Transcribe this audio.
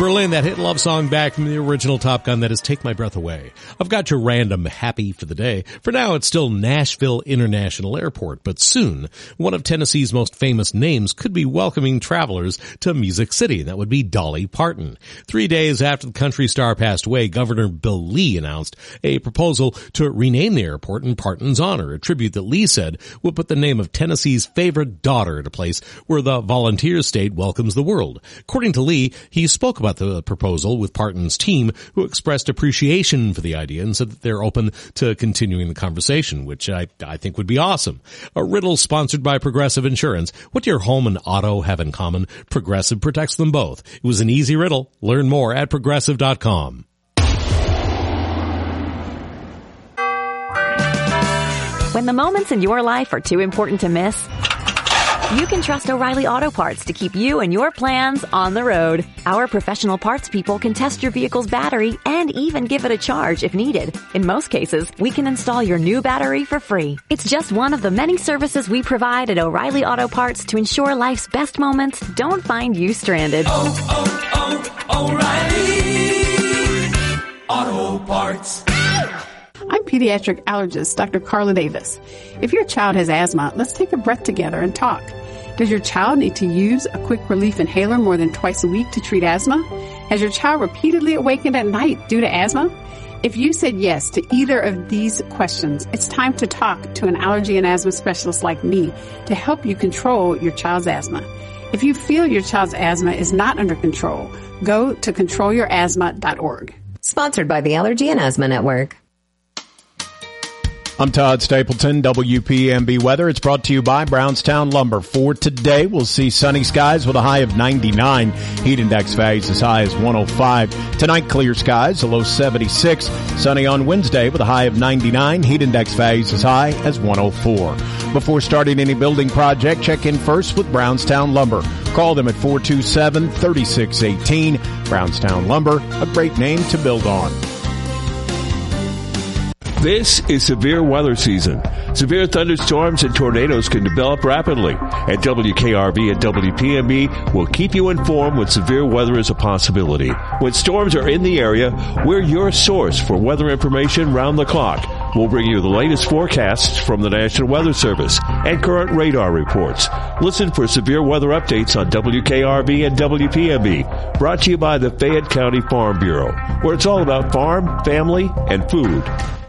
Berlin, that hit love song back from the original Top Gun, that is Take My Breath Away. I've got your random happy for the day. For now, it's still Nashville International Airport, but soon, one of Tennessee's most famous names could be welcoming travelers to Music City. That would be Dolly Parton. 3 days after the country star passed away, Governor Bill Lee announced a proposal to rename the airport in Parton's honor, a tribute that Lee said would put the name of Tennessee's favorite daughter at a place where the volunteer state welcomes the world. According to Lee, he spoke about the proposal with Parton's team, who expressed appreciation for the idea and said that they're open to continuing the conversation, which I think would be awesome. A riddle sponsored by Progressive Insurance. What do your home and auto have in common? Progressive protects them both. It was an easy riddle. Learn more at Progressive.com. When the moments in your life are too important to miss, you can trust O'Reilly Auto Parts to keep you and your plans on the road. Our professional parts people can test your vehicle's battery and even give it a charge if needed. In most cases, we can install your new battery for free. It's just one of the many services we provide at O'Reilly Auto Parts to ensure life's best moments don't find you stranded. O'Reilly Auto Parts. I'm pediatric allergist Dr. Carla Davis. If your child has asthma, let's take a breath together and talk. Does your child need to use a quick relief inhaler more than twice a week to treat asthma? Has your child repeatedly awakened at night due to asthma? If you said yes to either of these questions, it's time to talk to an allergy and asthma specialist like me to help you control your child's asthma. If you feel your child's asthma is not under control, go to controlyourasthma.org. Sponsored by the Allergy and Asthma Network. I'm Todd Stapleton, WPMB Weather. It's brought to you by Brownstown Lumber. For today, we'll see sunny skies with a high of 99. Heat index values as high as 105. Tonight, clear skies, a low 76. Sunny on Wednesday with a high of 99. Heat index values as high as 104. Before starting any building project, check in first with Brownstown Lumber. Call them at 427-3618. Brownstown Lumber, a great name to build on. This is severe weather season. Severe thunderstorms and tornadoes can develop rapidly, and WKRV and WPMB will keep you informed when severe weather is a possibility. When storms are in the area, we're your source for weather information round the clock. We'll bring you the latest forecasts from the National Weather Service and current radar reports. Listen for severe weather updates on WKRV and WPMB, brought to you by the Fayette County Farm Bureau, where it's all about farm, family, and food.